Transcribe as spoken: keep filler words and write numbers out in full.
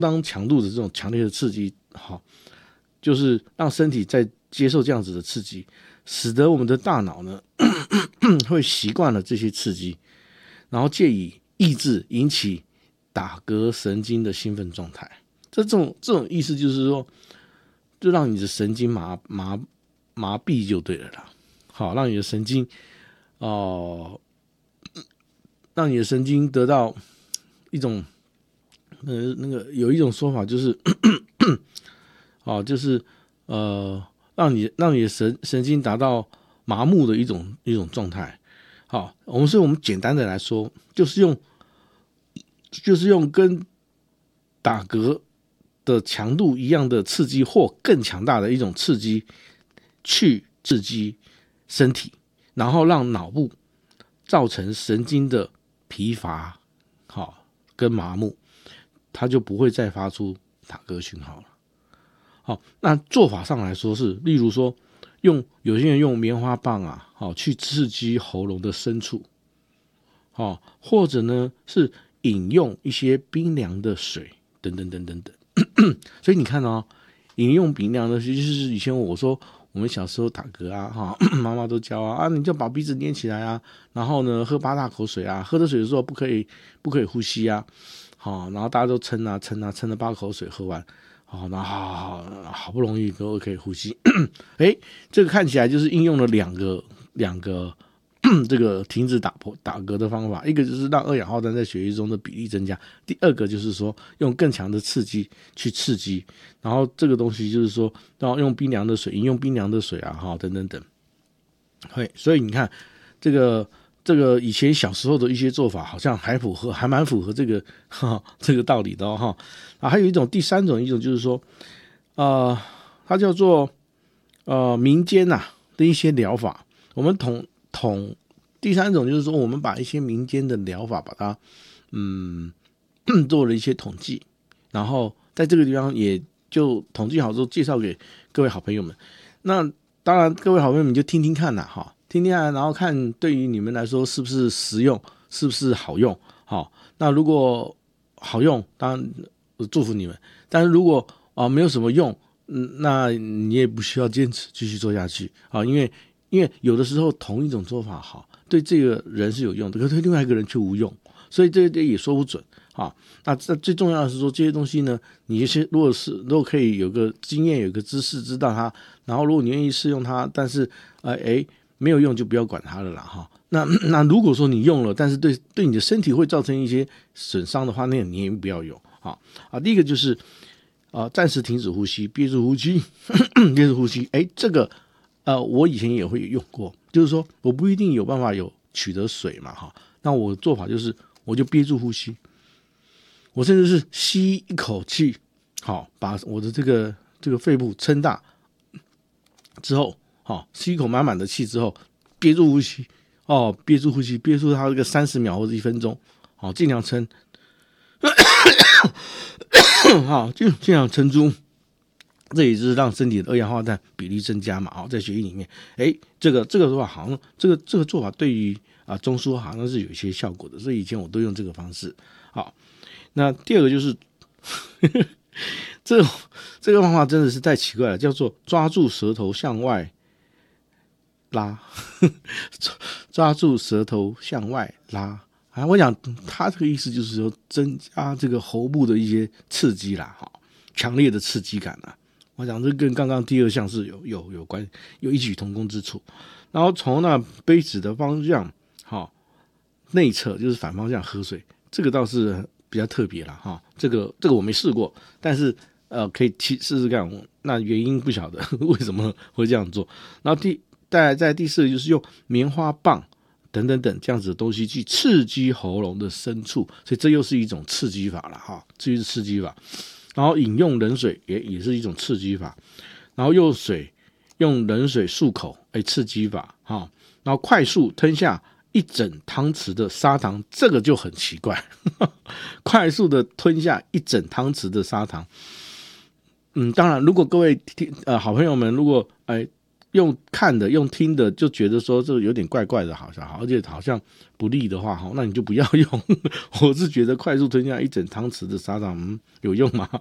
当强度的这种强烈的刺激，好，就是让身体在接受这样子的刺激，使得我们的大脑呢会习惯了这些刺激，然后借以抑制引起打嗝神经的兴奋状态。这种这种意思就是说，就让你的神经麻麻麻痹就对了啦。好，让你的神经哦、呃，让你的神经得到一种呃那个有一种说法就是哦，就是呃让你让你的神神经达到麻木的一种一种状态。好，我们所以我们简单的来说，就是用就是用跟打嗝的强度一样的刺激或更强大的一种刺激去刺激身体，然后让脑部造成神经的疲乏，好跟麻木，它就不会再发出打嗝讯号了。好，那做法上来说是，例如说用有些人用棉花棒啊，好去刺激喉咙的深处，好，或者呢是饮用一些冰凉的水等等等等等。所以你看哦，饮用冰凉的水，就是以前我说我们小时候打嗝啊，哈，妈妈都教啊，啊，你就把鼻子捏起来啊，然后呢喝八大口水啊，喝的水的时候不可以不可以呼吸啊，好，然后大家都撑啊撑啊撑了八口水喝完，好，然后好好好不容易都可以呼吸，哎，这个看起来就是应用了两个两个。这个停止打打嗝的方法，一个就是让二氧化碳在血液中的比例增加，第二个就是说用更强的刺激去刺激，然后这个东西就是说要用冰凉的水，饮用冰凉的水啊，哈，等等等。对，所以你看这个这个以前小时候的一些做法，好像还符合，还蛮符合这个哈这个道理的哈、哦。啊，还有一种第三种，一种就是说，呃，它叫做呃民间呐、啊、的一些疗法，我们统。统第三种就是说，我们把一些民间的疗法把它嗯做了一些统计，然后在这个地方也就统计好之后介绍给各位好朋友们。那当然，各位好朋友们就听听看啦，哈，听听看，然后看对于你们来说是不是实用，是不是好用。好，那如果好用，当然我祝福你们；但是如果啊、呃、没有什么用，嗯，那你也不需要坚持继续做下去啊，因为。因为有的时候同一种做法好，对这个人是有用的，可是对另外一个人却无用，所以这个也说不准啊。那这最重要的是说，这些东西呢，你先如果是如果可以有个经验、有个知识，知道它，然后如果你愿意试用它，但是呃诶没有用就不要管它了啦哈。那那如果说你用了，但是对对你的身体会造成一些损伤的话，那你也不要用啊啊。第一个就是啊、呃，暂时停止呼吸，憋住呼吸，憋住呼吸，诶这个。呃，我以前也会用过，就是说我不一定有办法有取得水嘛，哈，那我的做法就是我就憋住呼吸，我甚至是吸一口气，好，把我的这个这个肺部撑大之后，好，吸一口满满的气之后，憋住呼吸，哦，憋住呼吸，憋住它这个三十秒或者一分钟，好，尽量撑，好，就尽量撑住。这也就是让身体的二氧化碳比例增加嘛，在血液里面，哎，这个这个的话，好像这个这个做法对于啊中枢好像是有一些效果的，所以以前我都用这个方式。好，那第二个就是这这个方法真的是太奇怪了，叫做抓住舌头向外拉，抓住舌头向外拉。啊，我讲他这个意思就是说增加这个喉部的一些刺激啦，哈，强烈的刺激感啦。我想这跟刚刚第二项是有有有关有异曲同工之处，然后从那杯子的方向，好内侧就是反方向喝水，这个倒是比较特别了哈。这个这个我没试过，但是呃可以试试看。那原因不晓得为什么会这样做。然后第再在第四个就是用棉花棒等等等这样子的东西去刺激喉咙的深处，所以这又是一种刺激法了哈，这就是刺激法。然后饮用冷水也也是一种刺激法，然后用水用冷水漱口，哎，刺激法哈。然后快速吞下一整汤匙的砂糖，这个就很奇怪，呵呵快速的吞下一整汤匙的砂糖。嗯，当然，如果各位呃好朋友们，如果哎用看的用听的就觉得说这有点怪怪的，好像而且好像不利的话，那你就不要用。我是觉得快速吞下一整汤匙的砂糖，嗯，有用吗？